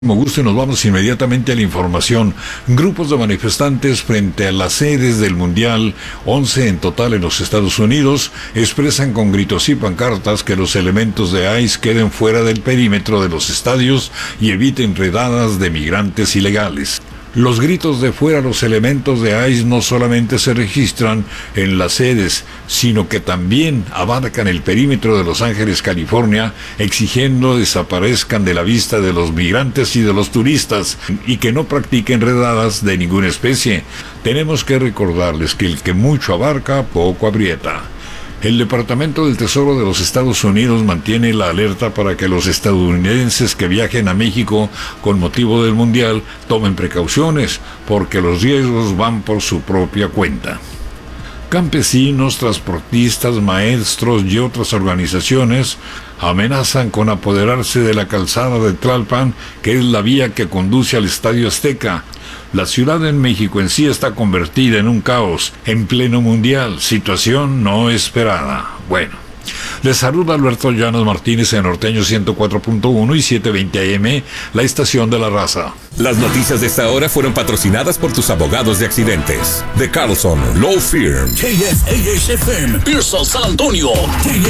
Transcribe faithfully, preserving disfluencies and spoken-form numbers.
Como gusto, y nos vamos inmediatamente a la información. Grupos de manifestantes frente a las sedes del Mundial, once en total en los Estados Unidos, expresan con gritos y pancartas que los elementos de ICE queden fuera del perímetro de los estadios y eviten redadas de migrantes ilegales. Los gritos de fuera los elementos de ICE no solamente se registran en las sedes, sino que también abarcan el perímetro de Los Ángeles, California, exigiendo desaparezcan de la vista de los migrantes y de los turistas y que no practiquen redadas de ninguna especie. Tenemos que recordarles que el que mucho abarca, poco aprieta. El Departamento del Tesoro de los Estados Unidos mantiene la alerta para que los estadounidenses que viajen a México con motivo del Mundial tomen precauciones, porque los riesgos van por su propia cuenta. Campesinos, transportistas, maestros y otras organizaciones amenazan con apoderarse de la calzada de Tlalpan, que es la vía que conduce al Estadio Azteca. La ciudad en México en sí está convertida en un caos en pleno mundial, situación no esperada. Bueno, les saluda Alberto Llanos Martínez en Norteño ciento cuatro punto uno y setecientos veinte A M, la estación de la raza. Las noticias de esta hora fueron patrocinadas por tus abogados de accidentes. De Carlson Law Firm. K S A S F M, Pearson, San Antonio. K